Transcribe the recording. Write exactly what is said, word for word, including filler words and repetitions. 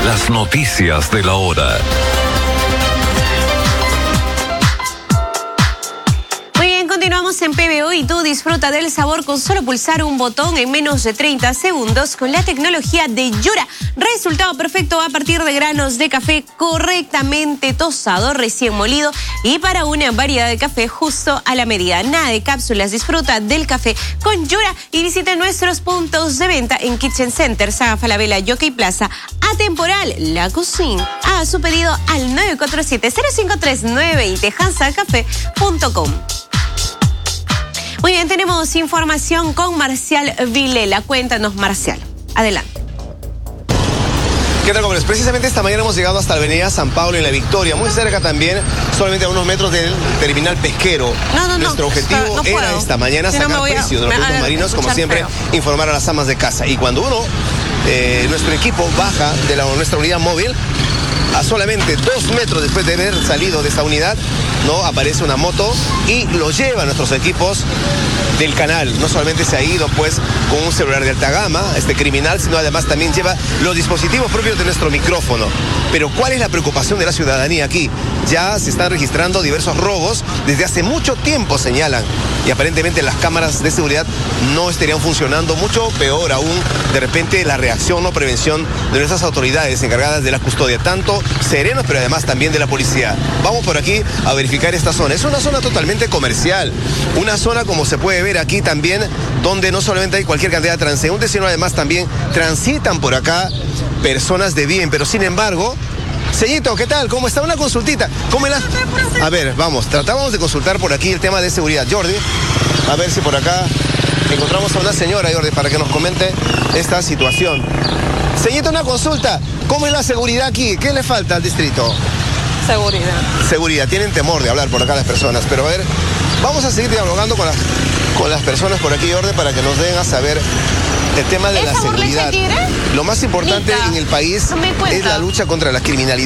Las noticias de la hora. Continuamos en P B O y tú disfruta del sabor con solo pulsar un botón en menos de treinta segundos con la tecnología de Yura. Resultado perfecto a partir de granos de café correctamente tostado, recién molido y para una variedad de café justo a la medida. Nada de cápsulas, disfruta del café con Yura y visita nuestros puntos de venta en Kitchen Center, Saga Falabella, Jockey Plaza, Atemporal, La Cocina. Haga su pedido al nueve cuatro siete, cero cinco tres nueve y tejanza café punto com. Muy bien, tenemos información con Marcial Vilela. Cuéntanos, Marcial. Adelante. ¿Qué tal, jóvenes? Precisamente esta mañana hemos llegado hasta la avenida San Pablo en La Victoria, muy cerca también, solamente a unos metros del terminal pesquero. No, no, Nuestro no, objetivo no era puedo. esta mañana Si sacar no me precios a, de los productos a, marinos, como siempre, feo. informar a las amas de casa. Y cuando uno, eh, nuestro equipo baja de la, nuestra unidad móvil, a solamente dos metros después de haber salido de esta unidad, no aparece una moto y lo lleva a nuestros equipos del canal. No solamente se ha ido pues con un celular de alta gama, este criminal, sino además también lleva los dispositivos propios de nuestro micrófono. Pero ¿cuál es la preocupación de la ciudadanía aquí? Ya se están registrando diversos robos desde hace mucho tiempo, señalan, y aparentemente las cámaras de seguridad no estarían funcionando, mucho peor aún, de repente la reacción o prevención de nuestras autoridades encargadas de la custodia, tanto serenos, pero además también de la policía. Vamos por aquí a verificar esta zona. Es una zona totalmente comercial, una zona, como se puede ver aquí también, donde no solamente hay cualquier cantidad de transeúntes, sino además también transitan por acá personas de bien, pero sin embargo... Señito, ¿qué tal? ¿Cómo está? Una consultita. ¿Cómo la... A ver, vamos, tratábamos de consultar por aquí el tema de seguridad. Jordi, a ver si por acá encontramos a una señora, Jordi, para que nos comente esta situación. Señito, una consulta. ¿Cómo es la seguridad aquí? ¿Qué le falta al distrito? Seguridad. Seguridad. Tienen temor de hablar por acá las personas, pero a ver, vamos a seguir dialogando con las, con las personas por aquí, Jordi, para que nos den a saber el tema de la seguridad. Lo más importante Mica, en el país no me es cuenta. la lucha contra la criminalidad.